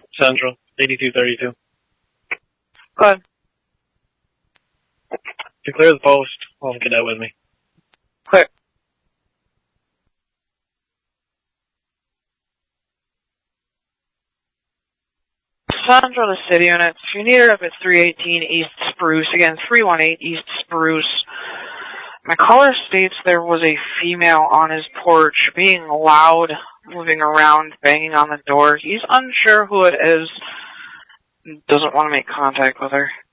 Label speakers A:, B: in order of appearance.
A: Central, 8232.
B: Go ahead.
A: To clear the post, I'll get that with me.
B: Clear. Central to city units. You need it up at 318 East Spruce. Again, 318 East Spruce. My caller states there was a female on his porch being loud, moving around, banging on the door. He's unsure who it is. Doesn't want to make contact with her.